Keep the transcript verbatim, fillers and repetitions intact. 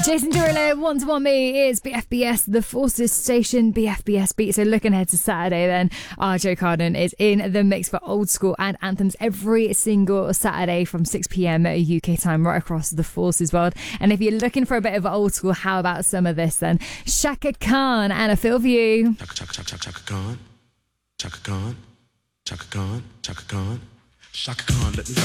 Jason Derulo, One to One Me is B F B S, the Forces Station, B F B S Beat. So looking ahead to Saturday then, our Joe Carden is in the mix for old school and anthems every single Saturday from six p.m. U K time right across the Forces world. And if you're looking for a bit of old school, how about some of this then? Chaka Khan and A Feel For You. Chaka, chaka, chaka, chaka, chaka Khan. Chaka Khan. Chaka Khan. Chaka Khan. Chaka Khan, let me